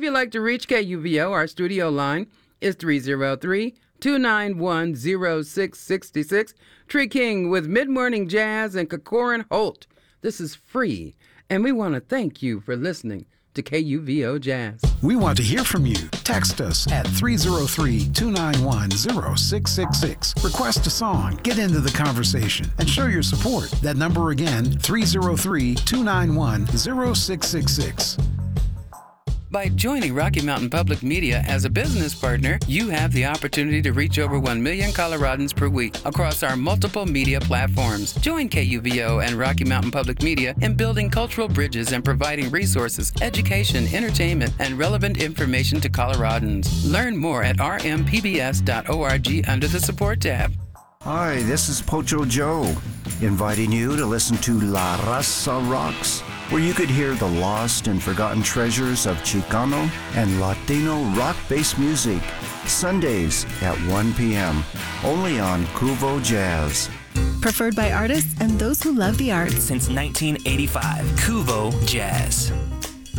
you'd like to reach KUVO, our studio line is 303-291-0666. Tree King with Mid-Morning Jazz and Kakorin Holt. This is free, and we want to thank you for listening to KUVO Jazz. We want to hear from you. Text us at 303-291-0666. Request a song, get into the conversation, and show your support. That number again, 303-291-0666. By joining Rocky Mountain Public Media as a business partner, you have the opportunity to reach over 1 million Coloradans per week across our multiple media platforms. Join KUVO and Rocky Mountain Public Media in building cultural bridges and providing resources, education, entertainment, and relevant information to Coloradans. Learn more at rmpbs.org under the support tab. Hi, this is Pocho Joe, inviting you to listen to La Raza Rocks, where you could hear the lost and forgotten treasures of Chicano and Latino rock-based music, Sundays at 1 p.m., only on KUVO Jazz. Preferred by artists and those who love the arts. Since 1985, KUVO Jazz.